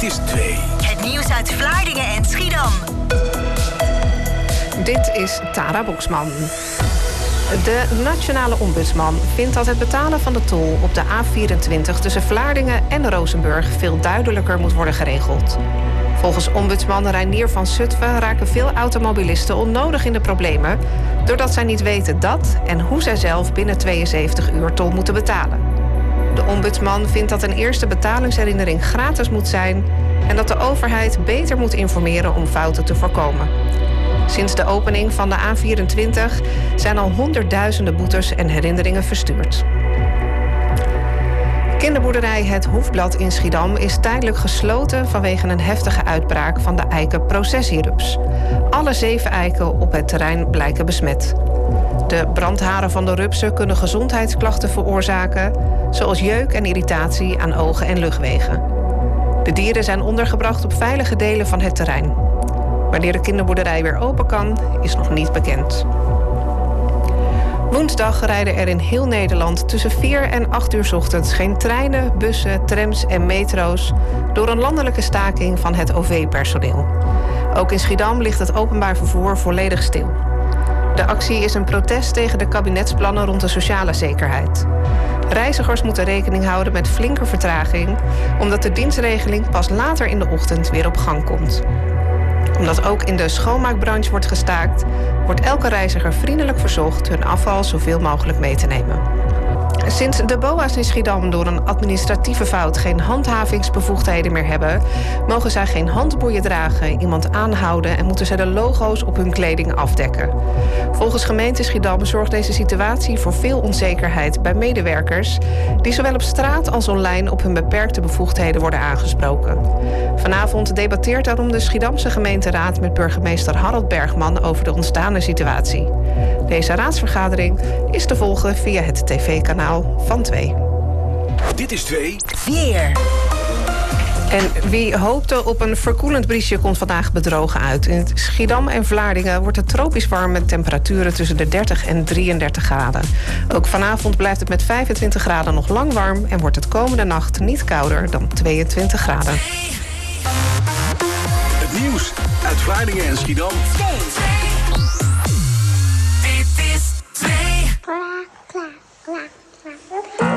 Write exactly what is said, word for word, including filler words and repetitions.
is twee. Het nieuws uit Vlaardingen en Schiedam. Dit is Tara Boxman. De nationale ombudsman vindt dat het betalen van de tol op de A vierentwintig tussen Vlaardingen en Rozenburg veel duidelijker moet worden geregeld. Volgens ombudsman Reinier van Zutphen raken veel automobilisten onnodig in de problemen, doordat zij niet weten dat en hoe zij zelf binnen tweeënzeventig uur tol moeten betalen. De ombudsman vindt dat een eerste betalingsherinnering gratis moet zijn en dat de overheid beter moet informeren om fouten te voorkomen. Sinds de opening van de A vierentwintig zijn al honderdduizenden boetes en herinneringen verstuurd. Kinderboerderij Het Hoefblad in Schiedam is tijdelijk gesloten vanwege een heftige uitbraak van de eikenprocessierups. Alle zeven eiken op het terrein blijken besmet. De brandharen van de rupsen kunnen gezondheidsklachten veroorzaken, zoals jeuk en irritatie aan ogen en luchtwegen. De dieren zijn ondergebracht op veilige delen van het terrein. Wanneer de kinderboerderij weer open kan, is nog niet bekend. Woensdag rijden er in heel Nederland tussen vier en acht uur 's ochtends geen treinen, bussen, trams en metro's door een landelijke staking van het O V-personeel. Ook in Schiedam ligt het openbaar vervoer volledig stil. De actie is een protest tegen de kabinetsplannen rond de sociale zekerheid. Reizigers moeten rekening houden met flinke vertraging, omdat de dienstregeling pas later in de ochtend weer op gang komt. Omdat ook in de schoonmaakbranche wordt gestaakt, wordt elke reiziger vriendelijk verzocht hun afval zoveel mogelijk mee te nemen. Sinds de B O A's in Schiedam door een administratieve fout geen handhavingsbevoegdheden meer hebben, mogen zij geen handboeien dragen, iemand aanhouden en moeten zij de logo's op hun kleding afdekken. Volgens gemeente Schiedam zorgt deze situatie voor veel onzekerheid bij medewerkers die zowel op straat als online op hun beperkte bevoegdheden worden aangesproken. Vanavond debatteert daarom de Schiedamse gemeenteraad met burgemeester Harold Bergman over de ontstane situatie. Deze raadsvergadering is te volgen via het tv-kanaal van twee. Dit is twee. Weer. En wie hoopte op een verkoelend briesje komt vandaag bedrogen uit. In Schiedam en Vlaardingen wordt het tropisch warm met temperaturen tussen de dertig en drieëndertig graden. Ook vanavond blijft het met vijfentwintig graden nog lang warm en wordt het komende nacht niet kouder dan tweeëntwintig graden. Het nieuws uit Vlaardingen en Schiedam. Dit is twee. Clap, clap, clap, clap.